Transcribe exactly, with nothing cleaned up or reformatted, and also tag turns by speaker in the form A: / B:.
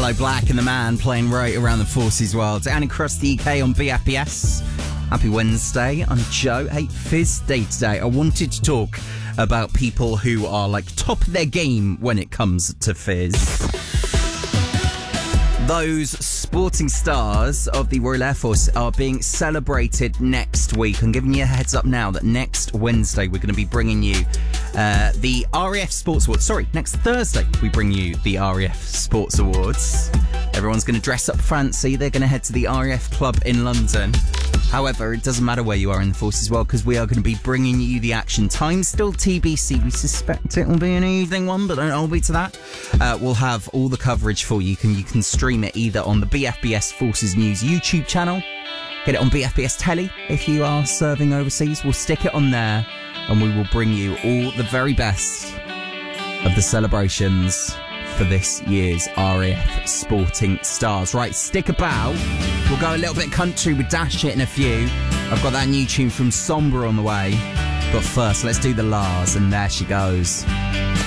A: Aloe Black and the Man playing right around the Forces world. And across the U K on B F B S. Happy Wednesday. I'm Joe. Hey, Fizz Day today. I wanted to talk about people who are like top of their game when it comes to Fizz. Those sporting stars of the Royal Air Force are being celebrated next week. I'm giving you a heads up now that next Wednesday we're going to be bringing you uh, the R A F Sports Awards. Sorry, next Thursday we bring you the R A F Sports Awards. Everyone's going to dress up fancy. They're going to head to the R A F Club in London. However, it doesn't matter where you are in the force as well, because we are going to be bringing you the action. Time still T B C. We suspect it will be an evening one, but don't hold me to that. Uh, we'll have all the coverage for you. You can, you can stream it either on the B F B S Forces News YouTube channel. Get it on B F B S Telly if you are serving overseas. We'll stick it on there, and we will bring you all the very best of the celebrations for this year's R A F Sporting Stars. Right, stick about. We'll go a little bit country with Dash It in a few. I've got that new tune from Sombra on the way. But first, let's do the Lars, and there she goes.